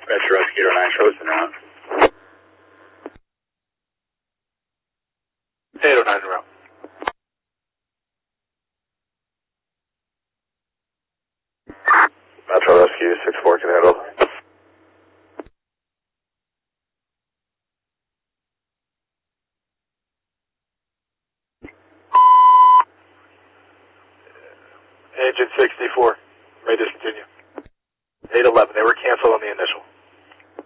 Metro Rescue 9, show us an out. 809 en route. Metro Rescue 64 can handle. Engine 64, may discontinue. 811, they were canceled on the initial.